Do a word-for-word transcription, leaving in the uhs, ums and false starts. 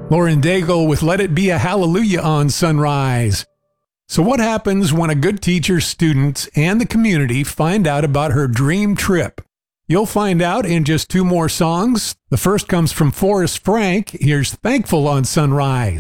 Lauren Daigle with Let It Be a Hallelujah on Sunrise. So what happens when a good teacher, students, and the community find out about her dream trip? You'll find out in just two more songs. The first comes from Forrest Frank. Here's Thankful on Sunrise.